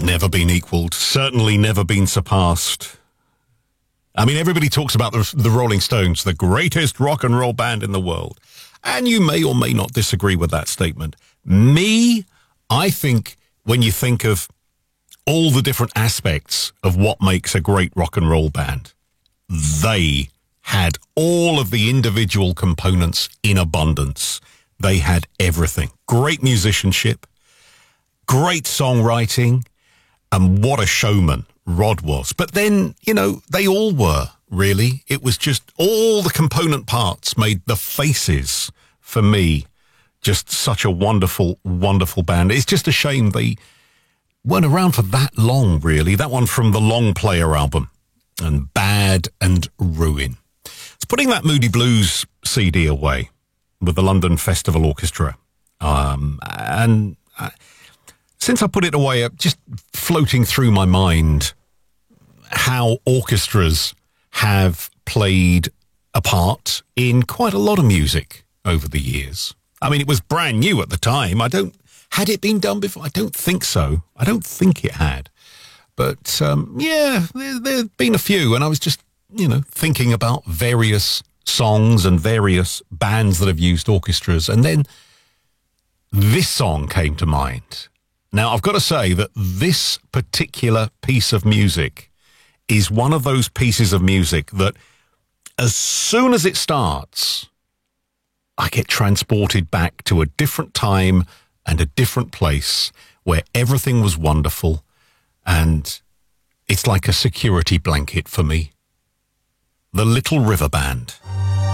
Never been equaled, certainly never been surpassed. I mean, everybody talks about the Rolling Stones, the greatest rock and roll band in the world. And you may or may not disagree with that statement. Me, I think when you think of all the different aspects of what makes a great rock and roll band, they had all of the individual components in abundance. They had everything. Great musicianship, great songwriting, and what a showman Rod was. But then, you know, they all were, really. It was just all the component parts made the Faces, for me, just such a wonderful, wonderful band. It's just a shame they weren't around for that long, really. That one from the Long Player album, and Bad and Ruin. It's putting that Moody Blues CD away with the London Festival Orchestra. Since I put it away, just floating through my mind how orchestras have played a part in quite a lot of music over the years. I mean, it was brand new at the time. Had it been done before? I don't think so. I don't think it had. But, yeah, there've been a few, and I was just, you know, thinking about various songs and various bands that have used orchestras, and then this song came to mind. Now, I've got to say that this particular piece of music is one of those pieces of music that as soon as it starts, I get transported back to a different time and a different place where everything was wonderful, and it's like a security blanket for me. The Little River Band.